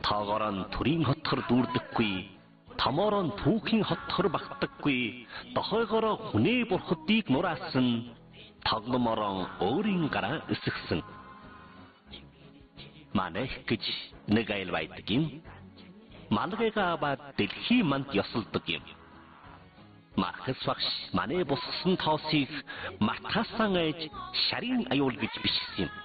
Тоогоор нь төрийн хотхор дүүрдэггүй, томоор нь түүхийн хотхор багтдаггүй, дохойгоор хүнээ бурхадыг нураасан, тогломоор өөрийн гараа өсгсөн. Манайх гэж нэг айл байдаг юм. Малгайгаа аваад дэлхий манд ёсолдог юм. Маркс багш манай бусгасан тоосыг мартаасан ээж шарын аюул гэж бичсэн юм.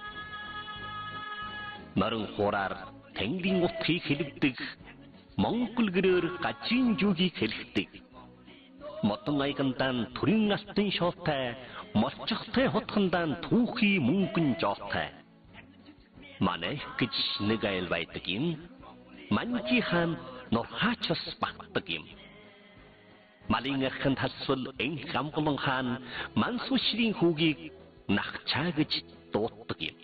Норон хуураар Тэнгэрийн утгыг хэлэгдэг, Монгол гэрээр гажийн жүгийг хэлэгдэг. Модон аягандаа төрийн алтын шоотой, молчохтой хотхондаа түүхий мөнгөн жоотой. Манайх гэж нэг айл байдаг юм. Манжи хаан нурхаачс багтдаг юм. Малын эрхэнд халсвал энх амгалан хаан Мансушрийн хүүгийг нахчаа гэж дууддаг юм.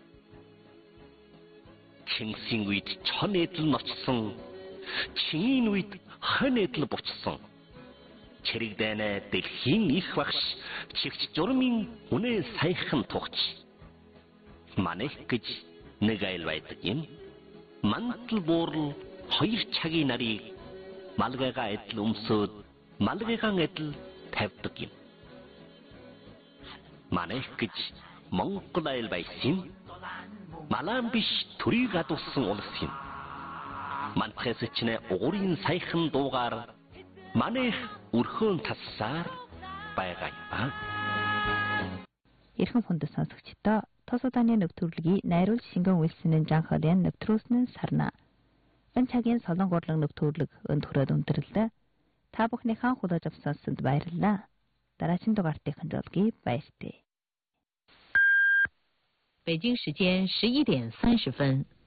Чингисийн үед чон эдэл ночсон, Чингийн үед хон эдэл бучсан. Чирэгдэнэ дэлхийн их багш, чигч журмын үнэ сайхан тугч. Манайх гэж нэг айл байдаг юм. Мантал буурал хоёр цагийн нарыг малгайгаа эдэл өмсөөд малгайгаан эдэл тавьдаг юм. Манайх гэж Монгол айл байсан. Малан биш төрийг адуулсан улс юм. Манчхээс чинь уурын сайхан дуугаар манайх өрхөөн тассаар байгаа юм. Эрхэм хүнд сонсогчдоо тос удааны нэвтрүүлгийг найруулж шингэн үйлснэн жанхадын нэвтрүүлсэн сарна. Энэ цагийн солон гурлаг нэвтрүүлэг өнтгөрөөд өндөрлөө. Та бүхний хаан худаж авсансанд баярлалаа. Дараагийн дугаартын жолгийг баяртай. 北京时间11:30。